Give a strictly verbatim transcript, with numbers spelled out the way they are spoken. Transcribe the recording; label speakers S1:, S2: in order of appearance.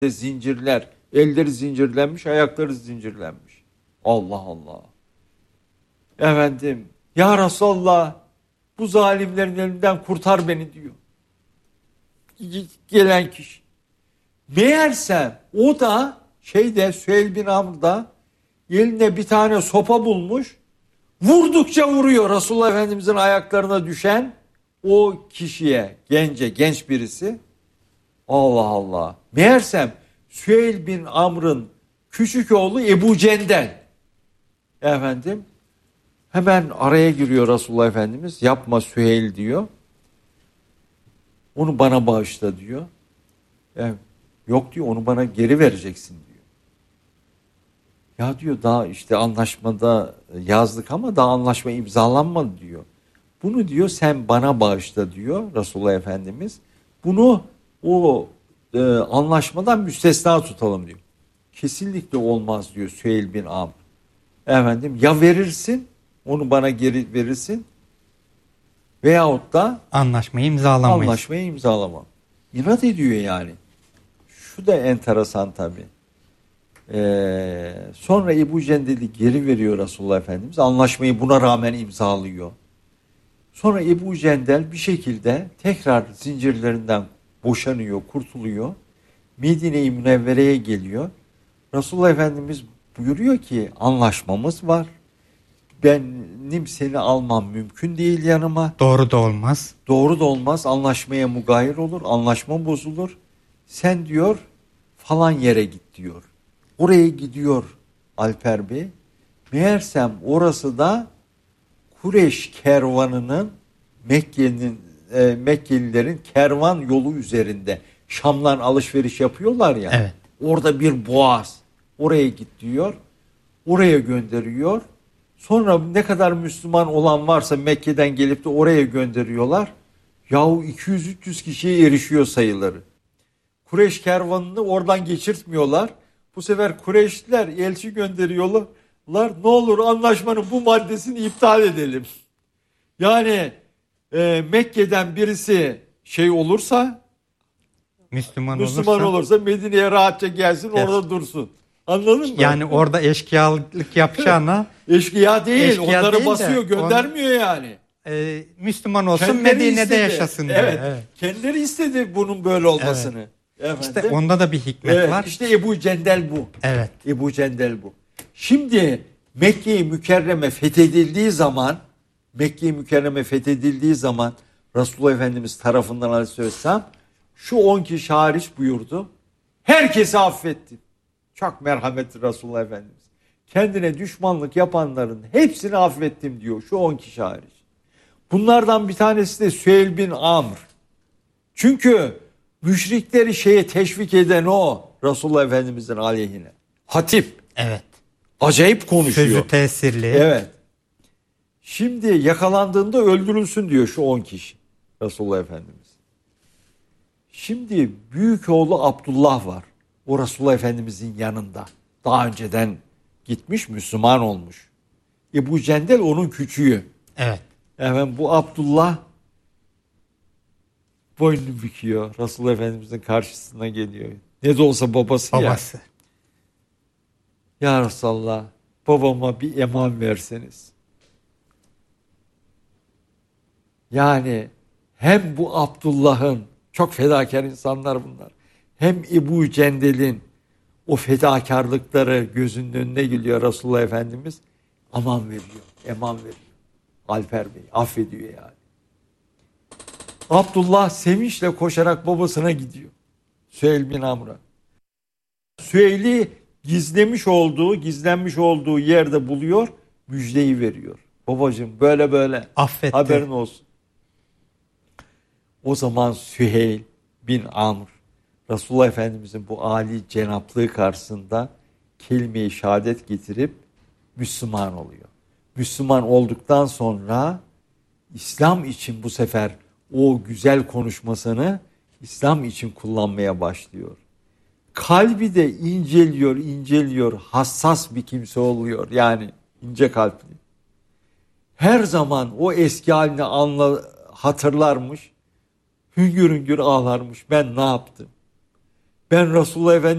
S1: zincirler, elleri zincirlenmiş, ayakları zincirlenmiş. Allah Allah. Efendim, ya Resulallah, bu zalimlerin elinden kurtar beni diyor. Gelen kişi. Meğersem o da şeyde Süheyl bin Amr'da elinde bir tane sopa bulmuş. Vurdukça vuruyor Resulullah Efendimizin ayaklarına düşen o kişiye, gence, genç birisi. Allah Allah. Meğersem Süheyl bin Amr'ın küçük oğlu Ebu Cendel. Efendim, hemen araya giriyor Resulullah Efendimiz. Yapma Süheyl diyor. Onu bana bağışla diyor. Yani, yok diyor, onu bana geri vereceksin diyor. Ya diyor, daha işte anlaşmada yazdık ama daha anlaşma imzalanmadı diyor. Bunu diyor sen bana bağışla diyor Resulullah Efendimiz. Bunu o e, anlaşmadan müstesna tutalım diyor. Kesinlikle olmaz diyor Süheyl bin Amr. Efendim, ya verirsin, onu bana geri verirsin, veyahut da
S2: anlaşmayı imzalamayız.
S1: Anlaşmayı imzalamam. İnat ediyor yani. Şu da enteresan tabii. Ee, sonra Ebu Cendel'i geri veriyor Resulullah Efendimiz. Anlaşmayı buna rağmen imzalıyor. Sonra Ebu Cendel bir şekilde tekrar zincirlerinden boşanıyor, kurtuluyor. Medine-i Münevvere'ye geliyor. Resulullah Efendimiz buyuruyor ki anlaşmamız var. Benim seni almam mümkün değil yanıma.
S2: Doğru da olmaz.
S1: Doğru da olmaz. Anlaşmaya mugayir olur. Anlaşma bozulur. Sen diyor falan yere git diyor. Oraya gidiyor Alper Bey. Meğersem orası da Kureş kervanının Mekke'nin e, Mekkelilerin kervan yolu üzerinde Şam'dan alışveriş yapıyorlar ya.
S2: Evet.
S1: Orada bir boğaz. Oraya git diyor. Oraya gönderiyor. Sonra ne kadar Müslüman olan varsa Mekke'den gelip de oraya gönderiyorlar. Yahu iki yüz üç yüz kişiye erişiyor sayıları. Kureyş kervanını oradan geçirtmiyorlar. Bu sefer Kureyşliler elçi gönderiyorlar. Ne olur anlaşmanın bu maddesini iptal edelim. Yani e, Mekke'den birisi şey olursa,
S2: Müslüman,
S1: Müslüman
S2: olursa,
S1: olursa Medine'ye rahatça gelsin,
S2: evet,
S1: orada dursun. Anladın mı?
S2: Yani orada eşkıyalık yapacağına
S1: eşkıya değil,
S2: eşkıya
S1: onları
S2: değil de
S1: basıyor, göndermiyor
S2: on,
S1: yani.
S2: E, Müslüman olsun,
S1: Kendileri
S2: Medine'de
S1: istedi.
S2: yaşasın diye.
S1: Evet,
S2: evet.
S1: kendileri istedi bunun böyle olmasını.
S2: Evet.
S1: Efendim?
S2: İşte onda da bir hikmet
S1: evet,
S2: var.
S1: İşte Ebu Cendel bu.
S2: Evet.
S1: Ebu Cendel bu. Şimdi Mekke-i Mükerreme fethedildiği zaman Mekke-i Mükerreme fethedildiği zaman Resulullah Efendimiz tarafından Aleyhisselam şu on kişi hariç buyurdu. Herkesi affetti. Çok merhametli Resulullah Efendimiz. Kendine düşmanlık yapanların hepsini affettim diyor. Şu on kişi hariç. Bunlardan bir tanesi de Süheyl bin Amr. Çünkü müşrikleri şeye teşvik eden o Resulullah Efendimizin aleyhine. Hatip.
S2: Evet.
S1: Acayip konuşuyor.
S2: Sözü tesirli.
S1: Evet. Şimdi yakalandığında öldürülsün diyor şu on kişi. Resulullah Efendimiz. Şimdi büyük oğlu Abdullah var. O Resulullah Efendimizin yanında. Daha önceden gitmiş, Müslüman olmuş. Ebu Cendel onun küçüğü.
S2: Evet.
S1: Efendim, bu Abdullah boynunu büküyor. Resulullah Efendimizin karşısına geliyor. Ne de olsa babası,
S2: babası.
S1: ya. Ya Resulallah, babama bir eman verseniz. Yani hem bu Abdullah'ın, çok fedakar insanlar bunlar, hem Ebu Cendel'in o fedakarlıkları gözünün önüne geliyor Resulullah Efendimiz. Aman veriyor, eman veriyor. Alper Bey affediyor yani. Abdullah sevinçle koşarak babasına gidiyor. Süheyl bin Amr'a. Süheyl'i gizlemiş olduğu, gizlenmiş olduğu yerde buluyor, müjdeyi veriyor. Babacığım böyle böyle,
S2: affetti,
S1: haberin olsun. O zaman Süheyl bin Amr Resulullah Efendimizin bu âli cenaplığı karşısında kelime-i şehadet getirip Müslüman oluyor. Müslüman olduktan sonra İslam için bu sefer o güzel konuşmasını İslam için kullanmaya başlıyor. Kalbi de inceliyor, inceliyor, hassas bir kimse oluyor. Yani ince kalpli. Her zaman o eski halini anla, hatırlarmış. Hüngür hüngür ağlarmış. Ben ne yaptım? Ben Resulullah Efendimiz